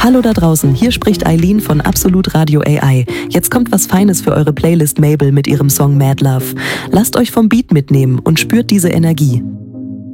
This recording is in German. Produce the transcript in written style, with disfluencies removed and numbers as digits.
Hallo da draußen, hier spricht Eileen von Absolut Radio AI. Jetzt kommt was Feines für eure Playlist Mabel mit ihrem Song Mad Love. Lasst euch vom Beat mitnehmen und spürt diese Energie.